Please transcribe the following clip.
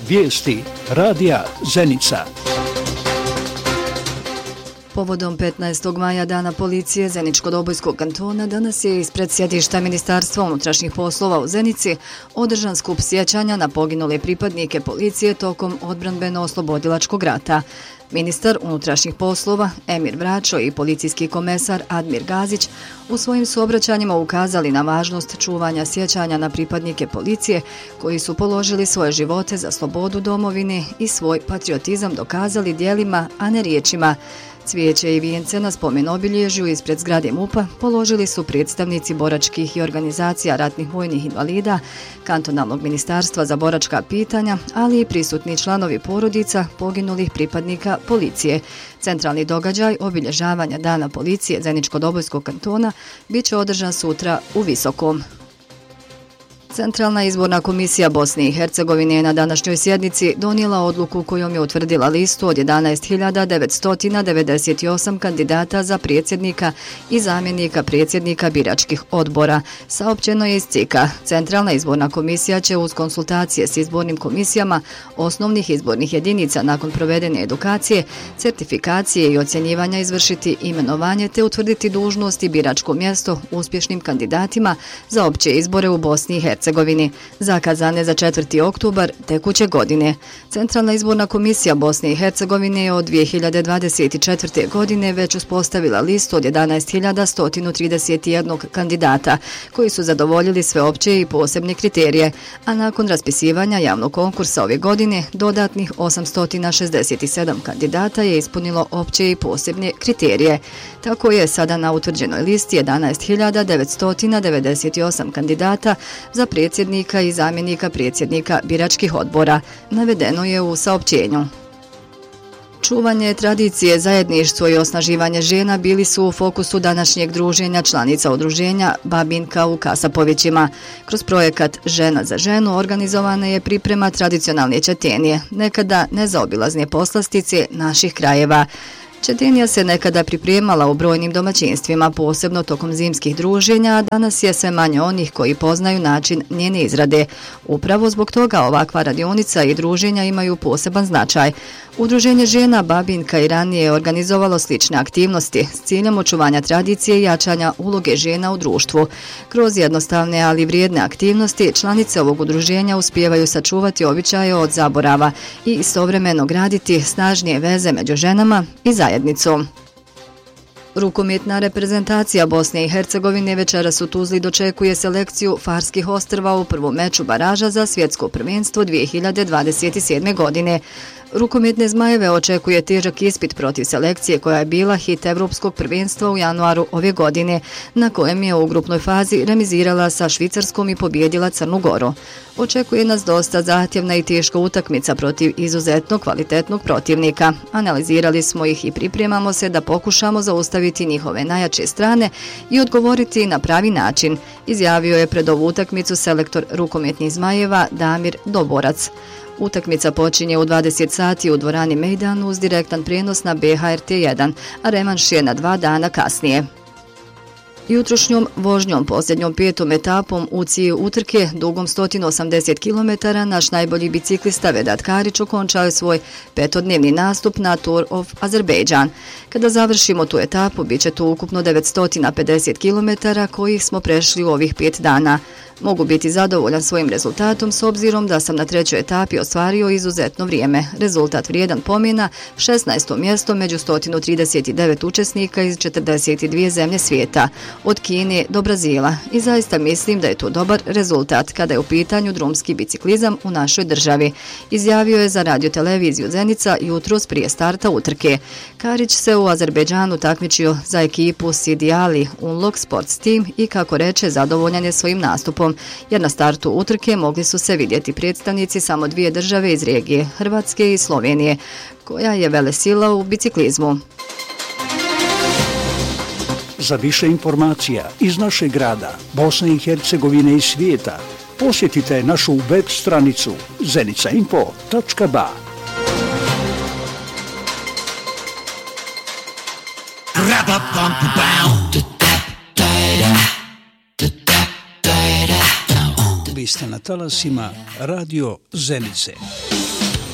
Vijesti radija Zenica. Povodom 15. maja Dana policije Zeničko-Dobojskog kantona danas je ispred sjedišta Ministarstva unutrašnjih poslova u Zenici održan skup sjećanja na poginule pripadnike policije tokom odbranbeno-oslobodilačkog rata. Ministar unutrašnjih poslova Emir Vračo i policijski komesar Admir Gazić u svojim su obraćanjima ukazali na važnost čuvanja sjećanja na pripadnike policije koji su položili svoje živote za slobodu domovine i svoj patriotizam dokazali djelima, a ne riječima. Cvijeće i vijence na spomen obilježju ispred zgrade MUP-a položili su predstavnici boračkih i organizacija ratnih vojnih invalida, kantonalnog ministarstva za boračka pitanja, ali i prisutni članovi porodica poginulih pripadnika policije. Centralni događaj obilježavanja Dana policije Zeničko-Dobojskog kantona bit će održan sutra u Visokom. Centralna izborna komisija Bosne i Hercegovine je na današnjoj sjednici donijela odluku kojom je utvrdila listu od 11.998 kandidata za predsjednika i zamjenika predsjednika biračkih odbora. Saopćeno je iz CIK-a. Centralna izborna komisija će uz konsultacije s izbornim komisijama osnovnih izbornih jedinica nakon provedene edukacije, certifikacije i ocjenjivanja izvršiti imenovanje te utvrditi dužnost i biračko mjesto uspješnim kandidatima za opće izbore u Bosni i Hercegovini, zakazane za 4. oktobar tekuće godine. Centralna izborna komisija Bosne i Hercegovine je od 2024. godine već uspostavila listu od 11.131 kandidata koji su zadovoljili sve opće i posebne kriterije, a nakon raspisivanja javnog konkursa ove godine dodatnih 867 kandidata je ispunilo opće i posebne kriterije. Tako je sada na utvrđenoj listi 11.998 kandidata za predsjednika i zamjenika predsjednika biračkih odbora, navedeno je u saopćenju. Čuvanje tradicije, zajedništvo i osnaživanje žena bili su u fokusu današnjeg druženja članica udruženja Babinka u Kasapovićima. Kroz projekat Žena za ženu organizovana je priprema tradicionalne četenije, nekada nezaobilazne poslastice naših krajeva. Četenija se nekada pripremala u brojnim domaćinstvima, posebno tokom zimskih druženja, a danas je sve manje onih koji poznaju način njene izrade. Upravo zbog toga ovakva radionica i druženja imaju poseban značaj. Udruženje žena Babinka i ranije je organizovalo slične aktivnosti s ciljem očuvanja tradicije i jačanja uloge žena u društvu. Kroz jednostavne, ali vrijedne aktivnosti, članice ovog udruženja uspijevaju sačuvati običaje od zaborava i istovremeno graditi snažnije veze među ženama i zajednicom. Rukometna reprezentacija Bosne i Hercegovine večeras u Tuzli dočekuje selekciju Farskih ostrva u prvom meču baraža za svjetsko prvenstvo 2027. godine. Rukometne Zmajeve očekuje težak ispit protiv selekcije koja je bila hit Evropskog prvenstva u januaru ove godine, na kojem je u grupnoj fazi remizirala sa Švicarskom i pobjedila Crnu Goru. Očekuje nas dosta zahtjevna i teška utakmica protiv izuzetno kvalitetnog protivnika. Analizirali smo ih i pripremamo se da pokušamo zaustaviti njihove najjače strane i odgovoriti na pravi način, izjavio je pred ovu utakmicu selektor rukometnih Zmajeva Damir Doborac. Utakmica počinje u 20 sati u dvorani Mejdan uz direktan prijenos na BHRT1, a revanš je na 2 dana kasnije. Jutrošnjom vožnjom posljednjom 5. etapom u cilju utrke dugom 180 km naš najbolji biciklista Vedat Karić okončao je svoj 5-dnevni nastup na Tour of Azerbaijan. Kada završimo tu etapu, bit će to ukupno 950 km kojih smo prešli u ovih 5 dana. Mogu biti zadovoljan svojim rezultatom s obzirom da sam na 3. etapi ostvario izuzetno vrijeme. Rezultat vrijedan pomena 16. mjesto među 139 učesnika iz 42 zemlje svijeta, od Kine do Brazila, i zaista mislim da je to dobar rezultat kada je u pitanju drumski biciklizam u našoj državi, izjavio je za radioteleviziju Zenica jutros prije starta utrke. Karić se u Azerbejdžanu takmičio za ekipu Sidi Ali Unlock Sports Team i kako reče zadovoljan je svojim nastupom, jer na startu utrke mogli su se vidjeti predstavnici samo 2 države iz regije, Hrvatske i Slovenije, koja je velesila u biciklizmu. Za više informacija iz našeg grada, Bosne i Hercegovine i svijeta, posjetite našu web stranicu zenicainfo.ba. Vi ste na talasima Radio Zenice.